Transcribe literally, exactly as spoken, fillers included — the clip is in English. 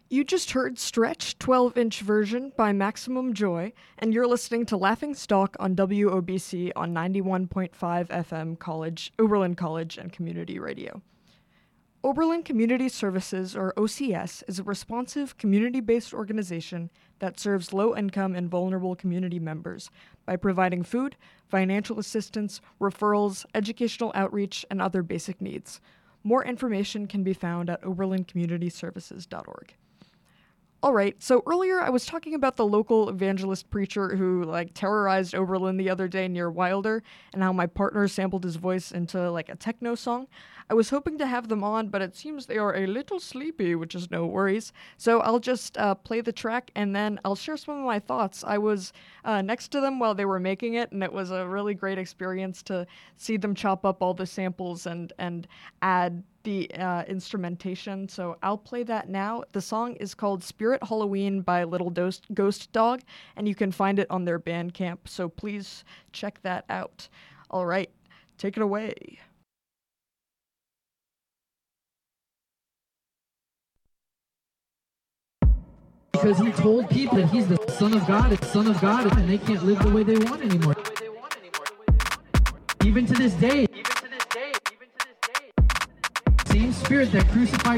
You just heard Stretch twelve inch version by Maximum Joy, and you're listening to Laughing Stock on W O B C on ninety-one point five F M College, Oberlin College and Community Radio. Oberlin Community Services, or O C S, is a responsive, community-based organization that serves low-income and vulnerable community members by providing food, financial assistance, referrals, educational outreach, and other basic needs. More information can be found at oberlin community services dot org. All right, so earlier I was talking about the local evangelist preacher who, like, terrorized Oberlin the other day near Wilder, and how my partner sampled his voice into, like, a techno song. I was hoping to have them on, but it seems they are a little sleepy, which is no worries. So I'll just uh, play the track, and then I'll share some of my thoughts. I was uh, next to them while they were making it, and it was a really great experience to see them chop up all the samples and, and add the uh, instrumentation, so I'll play that now. The song is called Spirit Halloween by Little Ghost, Ghost Dog, and you can find it on their Bandcamp, so please check that out. All right, take it away. Because he told people that he's the Son of God, it's Son of God, and they can't live the way they want anymore. Even to this day, same spirit that crucified